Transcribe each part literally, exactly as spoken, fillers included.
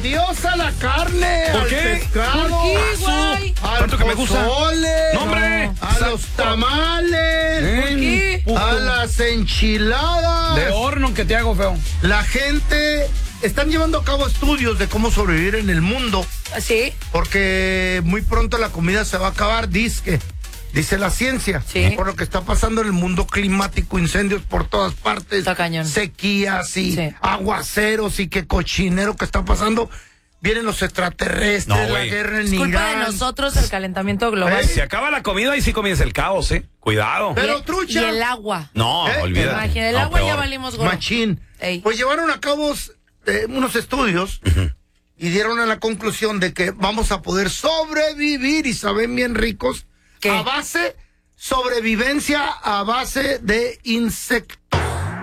Adiós a la carne, ¿Por al qué? pescado, ¿Por qué, güey? al Tanto que me gusta. pozole, ¡No, hombre! a los tamales, ¿Por qué? a las enchiladas. De horno que te hago, feo. La gente están llevando a cabo estudios de cómo sobrevivir en el mundo, ¿Sí? porque muy pronto la comida se va a acabar, dice, dice la ciencia, Sí. por lo que está pasando en el mundo climático, incendios por todas partes, Está cañón. sequías y Sí. aguaceros y qué cochinero que está pasando. Vienen los extraterrestres, No, la güey. guerra en Es culpa Irán. de nosotros el calentamiento global. ¿Eh? Se acaba la comida y sí comienza el caos, ¿eh? Cuidado. Pero Y- trucha. Y el agua. No, ¿Eh? olvídate. Imagina, el No, agua ya peor. valimos gorro. Machín. Ey. Pues llevaron a cabo eh, unos estudios y dieron a la conclusión de que vamos a poder sobrevivir y saben bien ricos ¿Qué? a base, sobrevivencia a base de insectos.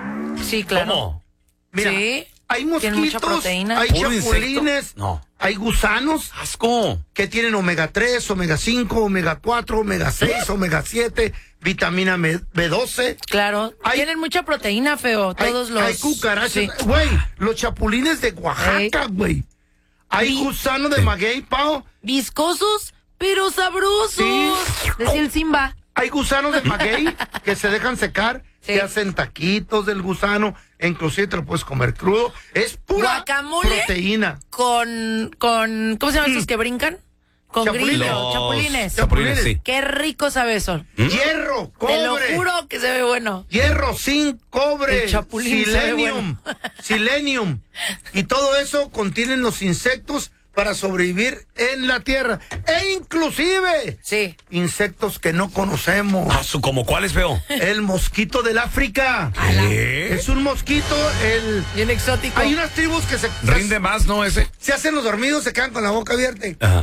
Sí, claro. ¿Cómo? Mira, Sí. hay Tiene mucha mosquitos, proteína. hay ¿Puro chapulines, insecto? No. hay gusanos Asco. que tienen omega tres, omega cinco, omega cuatro, omega seis, omega siete, vitamina B doce. Claro. Hay- Tienen mucha proteína, feo. Hay, Todos los. hay cucarachas, Sí. güey, los chapulines de Oaxaca, güey. Hay Vi- gusano de maguey, pao. Viscosos, pero sabrosos. Sí. Decía el Simba. Hay gusanos de maguey que se dejan secar, Sí. que hacen taquitos del gusano, e inclusive te lo puedes comer crudo. Es pura Guacamole. proteína. Con. con ¿Cómo se llaman esos que brincan? Con Chapulines. grillo, Los chapulines. Chapulines, sí. Qué rico sabe eso. Hierro, cobre. Te lo juro que se ve bueno. Hierro, zinc, cobre, El chapulín sabe selenium, selenium. Y todo eso contienen los insectos para sobrevivir en la tierra. E inclusive Sí. insectos que no conocemos. Asu, ¿como cuál es, feo? El mosquito del África. ¿Qué? Es un mosquito, el... Bien exótico. Hay unas tribus que se, Rinde más, ¿no? Ese. se hacen los dormidos, se quedan con la boca abierta. y- Ajá.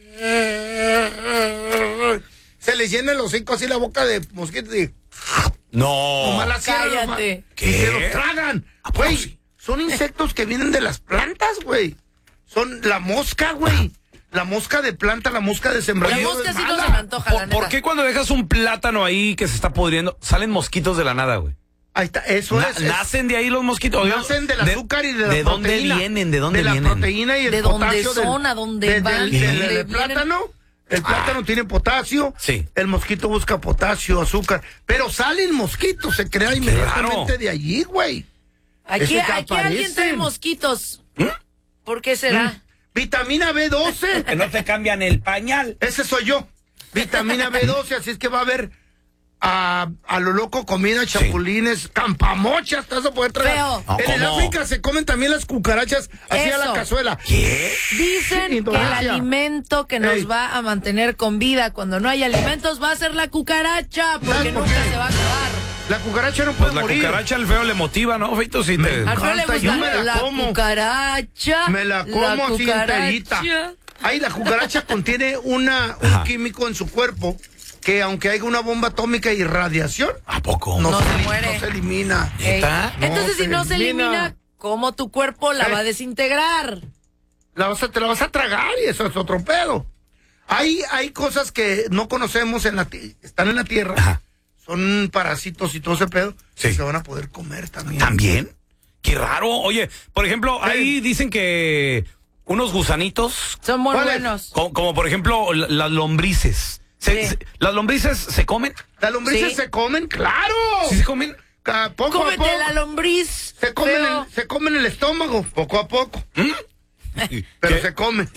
Se les llena el hocico así la boca de mosquitos y No. nomás la cierran, cállate. nomás, ¿Qué? y se los tragan. ¿A poco Güey, sí? son insectos que vienen de las plantas, güey. Son la mosca, güey. La mosca de planta, la mosca de La sembradío. mosca es sí no mala. se me antoja, la ¿Por, neta. por qué cuando dejas un plátano ahí que se está pudriendo, salen mosquitos de la nada, güey? Ahí está, eso Na- es. es- ¿Nacen de ahí los mosquitos? Oiga, Nacen del azúcar y de la ¿De dónde proteína. vienen? ¿De dónde de vienen? la proteína y el ¿De dónde potasio del- son? ¿A dónde de- van? del- ¿De del- dónde del vienen? plátano. El plátano tiene potasio. Sí. El mosquito busca potasio, azúcar. Pero salen mosquitos, se crea inmediatamente raro. de allí, güey. Aquí, Ese que aquí alguien aparecen. trae mosquitos. ¿Por qué será? Vitamina B doce. Que no te cambian el pañal. Ese soy yo. Vitamina B doce, así es que va a haber a, a lo loco comida, chapulines, campamochas, te vas a poder traer. Feo. No, En el ¿cómo? África se comen también las cucarachas así a la Eso. cazuela. ¿Qué? Dicen que el Indonesia. alimento que nos Ey. va a mantener con vida cuando no hay alimentos va a ser la cucaracha, porque ¿Sabes por nunca qué? se va a acabar. La cucaracha no puede Pues la morir. cucaracha al feo le motiva, ¿no, Feito? Si Me te... encanta. Al feo le Encanta, gusta yo me la la como. cucaracha. Me la como así enterita. Ay, la cucaracha contiene una, un Ajá. químico en su cuerpo que aunque haya una bomba atómica y radiación, ¿A poco? no, No se, se eli- muere. no se elimina. Ey. ¿Neta? Entonces, No, si se no se elimina. elimina, ¿cómo tu cuerpo la Eh. va a desintegrar? La vas a, te la vas a tragar y eso es otro pedo. Hay, hay cosas que no conocemos, en la ti- están en la tierra, Ajá. son parásitos y todo ese pedo, Sí. que se van a poder comer también. ¿También? Qué raro. Oye, por ejemplo, Sí. ahí dicen que unos gusanitos, Son muy ¿Cuál es? buenos. co- como, por ejemplo la- las lombrices. Se- Sí. se- ¿Las lombrices se comen? ¿Las lombrices Sí. se comen? ¡Claro! ¿Sí se comen? Ca- Poco a Cómete poco. la lombriz. Se comen, feo. el, se comen el estómago, poco a poco. Pero ¿Qué? se come.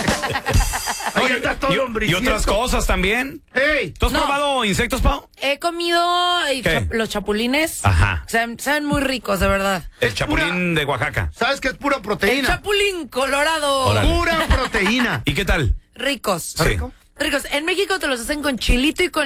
Ahí Oye, está todo y, y lombriciento. otras cosas también. ¡Ey! ¿Tú has No. probado insectos, Pau? He comido y ¿Qué? chap- los chapulines. Ajá. Saben, saben muy ricos, de verdad. El Es chapulín de Oaxaca. ¿Sabes qué es pura El proteína? chapulín colorado. Órale. Pura proteína. ¿Y qué tal? Ricos. Sí. ¿Rico? Ricos. En México te los hacen con chilito y con